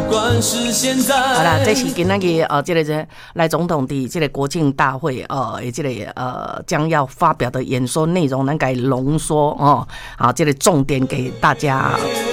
管是现在。 好啦，这是今仔日这个赖总统的这个国庆大会这个将要发表的演说内容，咱给浓缩好，这个重点给大家。